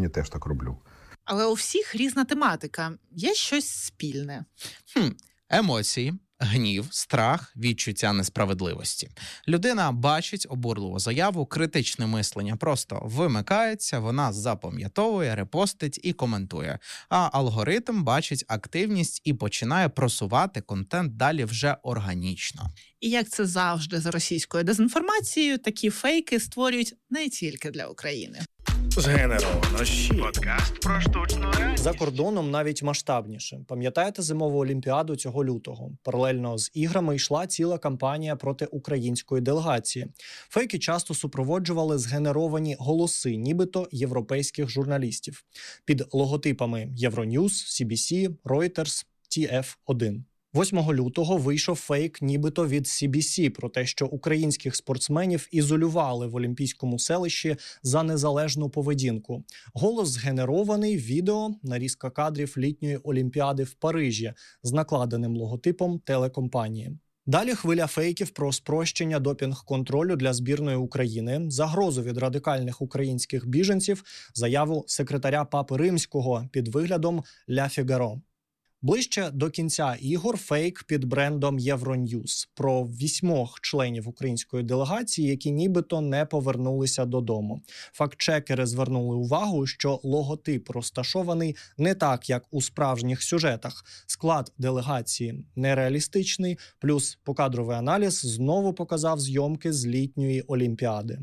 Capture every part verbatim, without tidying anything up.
теж так роблю. Але у всіх різна тематика. Є щось спільне. Хм, емоції, гнів, страх, відчуття несправедливості. Людина бачить обурливу заяву, критичне мислення просто вимикається, вона запам'ятовує, репостить і коментує. А алгоритм бачить активність і починає просувати контент далі вже органічно. І як це завжди за російською дезінформацією, такі фейки створюють не тільки для України. Згенеровано щі. Подкаст про штучну реальність. За кордоном навіть масштабніше. Пам'ятаєте зимову олімпіаду цього лютого? Паралельно з іграми йшла ціла кампанія проти української делегації. Фейки часто супроводжували згенеровані голоси, нібито європейських журналістів. Під логотипами Євроньюз, Сі Бі Сі, Reuters, Ті Еф один. восьмого лютого вийшов фейк нібито від Сі Бі Сі про те, що українських спортсменів ізолювали в Олімпійському селищі за незалежну поведінку. Голос згенерований, відео, нарізка кадрів літньої Олімпіади в Парижі з накладеним логотипом телекомпанії. Далі хвиля фейків про спрощення допінг-контролю для збірної України, загрозу від радикальних українських біженців, заяву секретаря Папи Римського під виглядом «Ля Фігаро». Ближче до кінця ігор фейк під брендом Євроньюз про вісьмох членів української делегації, які нібито не повернулися додому. Фактчекери звернули увагу, що логотип розташований не так, як у справжніх сюжетах. Склад делегації нереалістичний, плюс покадровий аналіз знову показав зйомки з літньої Олімпіади.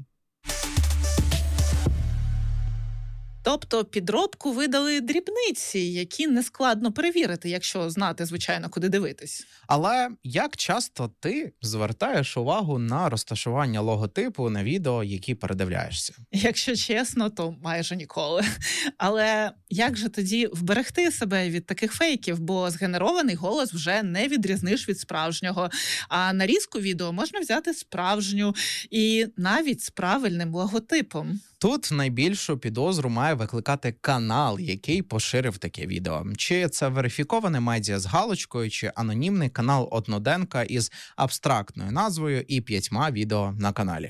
Тобто підробку видали дрібниці, які нескладно перевірити, якщо знати, звичайно, куди дивитись. Але як часто ти звертаєш увагу на розташування логотипу на відео, які передивляєшся? Якщо чесно, то майже ніколи. Але як же тоді вберегти себе від таких фейків? Бо згенерований голос вже не відрізниш від справжнього. А нарізку відео можна взяти справжню і навіть з правильним логотипом. Тут найбільшу підозру має викликати канал, який поширив таке відео. Чи це верифіковане медіа з галочкою, чи анонімний канал одноденка із абстрактною назвою і п'ятьма відео на каналі.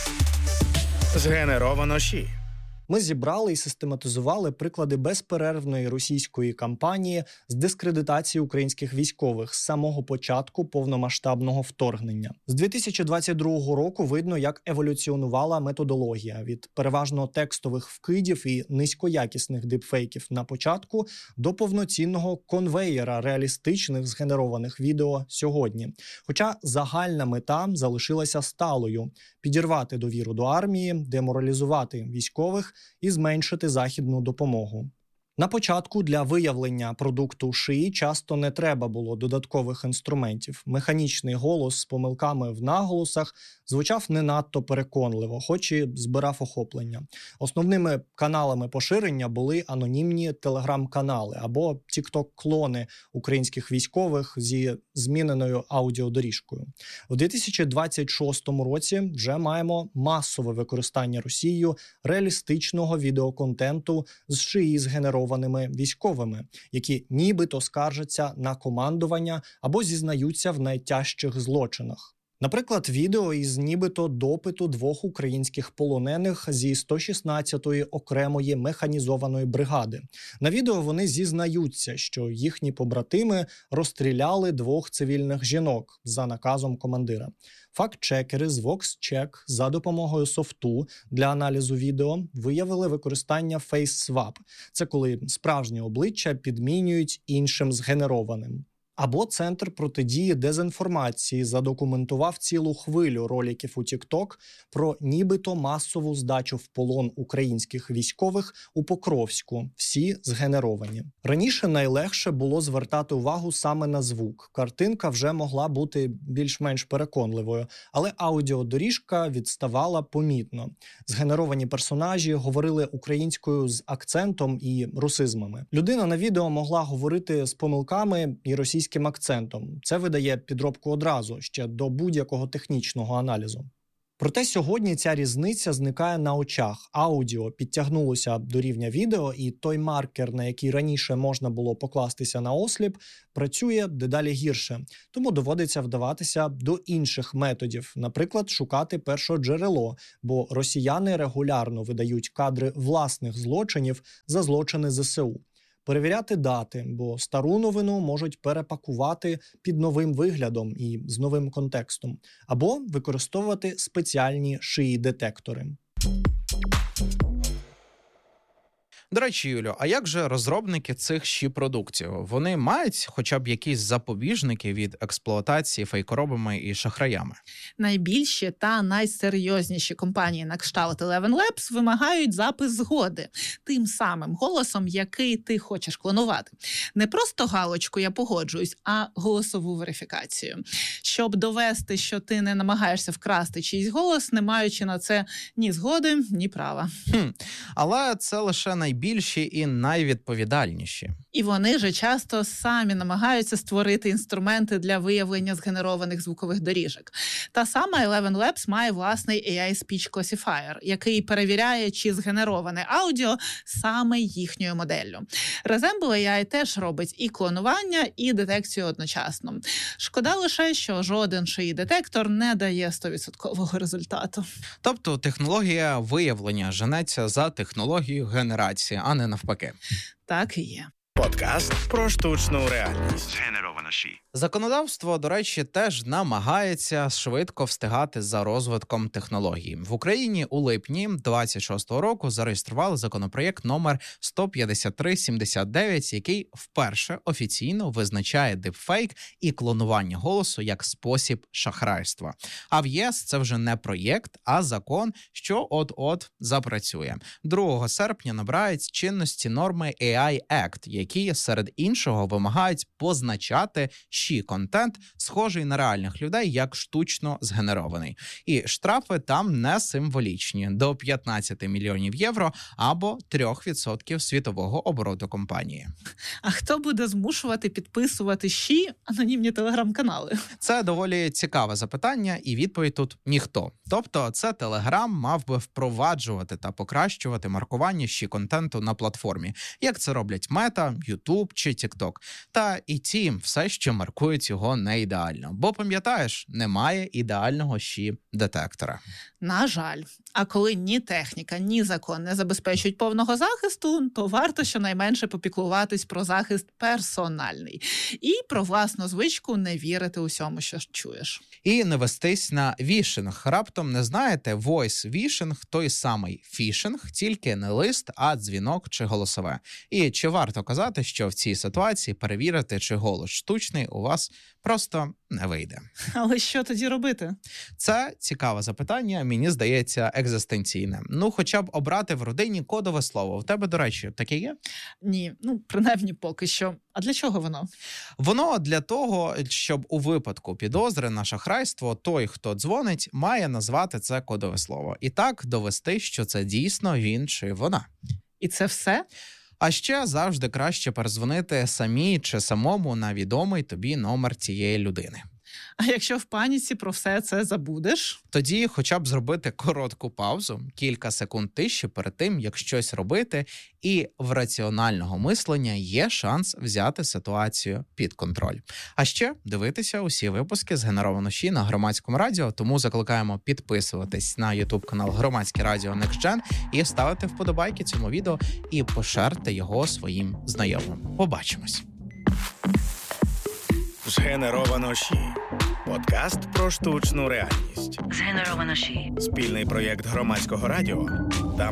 Згенеровано щі. Ми зібрали і систематизували приклади безперервної російської кампанії з дискредитації українських військових з самого початку повномасштабного вторгнення. З дві тисячі двадцять другого року видно, як еволюціонувала методологія від переважно текстових вкидів і низькоякісних дипфейків на початку до повноцінного конвеєра реалістичних згенерованих відео сьогодні. Хоча загальна мета залишилася сталою – підірвати довіру до армії, деморалізувати військових і зменшити західну допомогу. На початку для виявлення продукту шиї часто не треба було додаткових інструментів. Механічний голос з помилками в наголосах звучав не надто переконливо, хоч і збирав охоплення. Основними каналами поширення були анонімні телеграм-канали або тік-ток-клони українських військових зі зміненою аудіодоріжкою. У дві тисячі двадцять шостому році вже маємо масове використання Росією реалістичного відеоконтенту з шиї згенерованими військовими, які нібито скаржаться на командування або зізнаються в найтяжчих злочинах. Наприклад, відео із нібито допиту двох українських полонених зі сто шістнадцятої окремої механізованої бригади. На відео вони зізнаються, що їхні побратими розстріляли двох цивільних жінок за наказом командира. Фактчекери з VoxCheck за допомогою софту для аналізу відео виявили використання FaceSwap. Це коли справжнє обличчя підмінюють іншим згенерованим. Або Центр протидії дезінформації задокументував цілу хвилю роликів у TikTok про нібито масову здачу в полон українських військових у Покровську, всі згенеровані. Раніше найлегше було звертати увагу саме на звук. Картинка вже могла бути більш-менш переконливою, але аудіодоріжка відставала помітно. Згенеровані персонажі говорили українською з акцентом і русизмами. Людина на відео могла говорити з помилками і російським акцентом. Це видає підробку одразу, ще до будь-якого технічного аналізу. Проте сьогодні ця різниця зникає на очах. Аудіо підтягнулося до рівня відео, і той маркер, на який раніше можна було покластися на осліп, працює дедалі гірше. Тому доводиться вдаватися до інших методів, наприклад, шукати першоджерело, бо росіяни регулярно видають кадри власних злочинів за злочини зе се у. Перевіряти дати, бо стару новину можуть перепакувати під новим виглядом і з новим контекстом, або використовувати спеціальні шиї-детектори. До речі, Юлю, а як же розробники цих щі-продуктів? Вони мають хоча б якісь запобіжники від експлуатації фейкоробами і шахраями? Найбільші та найсерйозніші компанії на кшталт Eleven Labs вимагають запис згоди тим самим голосом, який ти хочеш клонувати. Не просто галочку «я погоджуюсь», а голосову верифікацію. Щоб довести, що ти не намагаєшся вкрасти чийсь голос, не маючи на це ні згоди, ні права. Хм, але це лише найбільші і найвідповідальніші. І вони же часто самі намагаються створити інструменти для виявлення згенерованих звукових доріжок. Та сама Eleven Labs має власний ей ай Speech Classifier, який перевіряє, чи згенероване аудіо саме їхньою моделлю. Resemble ей ай теж робить і клонування, і детекцію одночасно. Шкода лише, що жоден шиї-детектор не дає сто відсотків результату. Тобто технологія виявлення женеться за технологією генерації, а не навпаки. Так і є. Подкаст про штучну реальність. Згенеровано ші. Законодавство, до речі, теж намагається швидко встигати за розвитком технологій. В Україні у липні двадцять шостого року зареєстрували законопроєкт номер сто п'ятдесят три сімдесят дев'ять, який вперше офіційно визначає дипфейк і клонування голосу як спосіб шахрайства. А в ЄС це вже не проєкт, а закон, що от-от запрацює. другого серпня набирають чинності норми ей ай Act, які, серед іншого, вимагають позначати щі-контент, схожий на реальних людей, як штучно згенерований. І штрафи там не символічні – до п'ятнадцять мільйонів євро або три відсотки світового обороту компанії. А хто буде змушувати підписувати щі анонімні телеграм-канали? Це доволі цікаве запитання, і відповідь тут – ніхто. Тобто це Телеграм мав би впроваджувати та покращувати маркування щі-контенту на платформі, як це роблять Мета, Ютуб чи Тікток. Та і ті все ще маркують його не ідеально. Бо, пам'ятаєш, немає ідеального щі-детектора. На жаль. А коли ні техніка, ні закон не забезпечують повного захисту, то варто щонайменше попіклуватись про захист персональний. І про власну звичку не вірити усьому, що чуєш. І не вестись на вішинг. Раптом не знаєте, voice-вішинг – той самий фішинг, тільки не лист, а дзвінок чи голосове. І чи варто казати, що в цій ситуації перевірити, чи голос штучний, у вас просто не вийде. Але що тоді робити? Це цікаве запитання, мені здається, екзистенційне. Ну, хоча б обрати в родині кодове слово. У тебе, до речі, таке є? Ні, ну, принаймні поки що. А для чого воно? Воно для того, щоб у випадку підозри на шахрайство той, хто дзвонить, має назвати це кодове слово. І так довести, що це дійсно він чи вона. І це все? А ще завжди краще перезвонити самій чи самому на відомий тобі номер цієї людини. А якщо в паніці про все це забудеш? Тоді хоча б зробити коротку паузу, кілька секунд тиші перед тим, як щось робити, і в раціонального мислення є шанс взяти ситуацію під контроль. А ще дивитися усі випуски «Згенеровано ші» на Громадському радіо, тому закликаємо підписуватись на ютуб-канал Громадське радіо NextGen і ставити вподобайки цьому відео і пошерте його своїм знайомим. Побачимось! Згенеровано ші. Подкаст про штучну реальність. Згенеровано ші. Спільний проєкт Громадського радіо та